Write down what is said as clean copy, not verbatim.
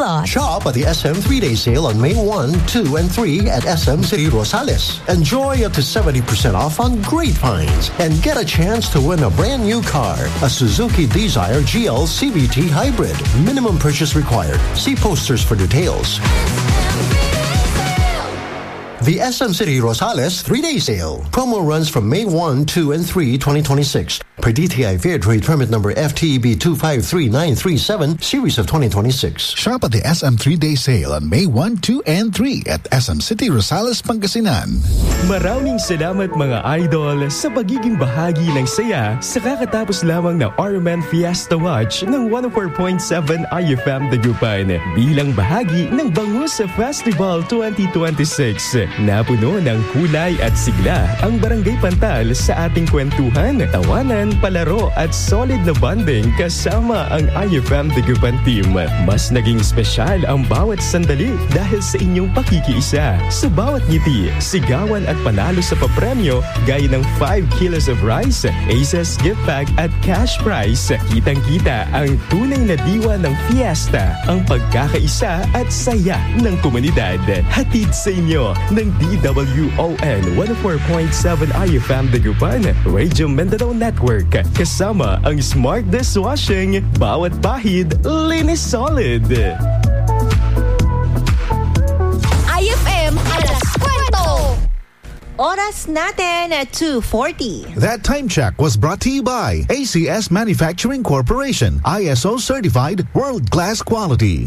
lot. Shop at the SM 3-Day Sale on May 1, 2, and 3 at SM City Rosales. Enjoy up to 70% off on great finds and get a chance to win a brand new car, a Suzuki Desire GL CVT Hybrid. Minimum purchase required. See posters for details. The SM City Rosales 3-Day Sale. Promo runs from May 1, 2, and 3, 2026. Per DTI Fair Trade Permit number FTEB 253937, Series of 2026. Shop at the SM 3-Day Sale on May 1, 2, and 3 at SM City Rosales, Pangasinan. Maraming salamat mga idol sa pagiging bahagi ng saya sa kakatapos lamang na Orman Fiesta Watch ng 104.7 IFM Dagupan bilang bahagi ng Bangus Festival 2026. Napuno ng kulay at sigla ang Barangay Pantal sa ating kwentuhan, tawanan, palaro at solid na bonding kasama ang IFM Dagupan team. Mas naging espesyal ang bawat sandali dahil sa inyong pakikiisa. Sa bawat ngiti, sigawan at panalo sa papremyo gaya ng 5 kilos of rice, Aces gift pack at cash prize. Kitang-kita ang tunay na diwa ng fiesta, ang pagkakaisa at saya ng komunidad. Hatid sa inyo ng DWON 104.7 IFM Dagupan, Radio Mindanao Network. Kasama ang Smart Dishwashing, bawat bahid, linis solid. IFM Alas Kwento! Oras natin at 2:40. That time check was brought to you by ACS Manufacturing Corporation, ISO certified, world-class quality.